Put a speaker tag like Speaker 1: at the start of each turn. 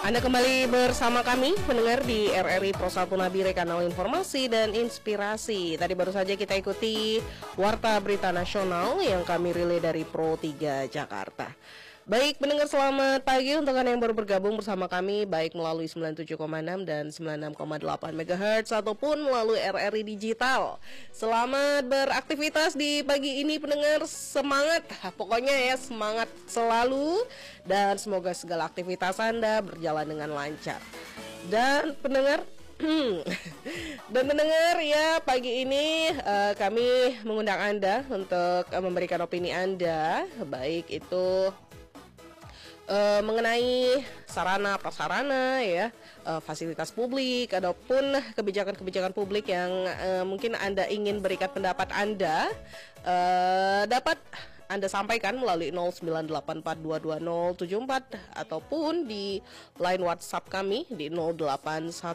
Speaker 1: Anda kembali bersama kami mendengar di RRI Pro 1 Nabire, kanal informasi dan inspirasi. Tadi baru saja kita ikuti Warta Berita Nasional yang kami relay dari Pro 3 Jakarta. Baik, pendengar, selamat pagi untuk Anda yang baru bergabung bersama kami, baik melalui 97,6 dan 96,8 MHz ataupun melalui RRI Digital. Selamat beraktivitas di pagi ini, pendengar. Semangat, pokoknya ya, semangat selalu, dan semoga segala aktivitas Anda berjalan dengan lancar. Dan pendengar ya, pagi ini kami mengundang Anda untuk memberikan opini Anda, baik itu mengenai sarana prasarana ya, fasilitas publik ataupun kebijakan-kebijakan publik yang mungkin Anda ingin berikan pendapat Anda, dapat Anda sampaikan melalui 0984222074 ataupun di line WhatsApp kami di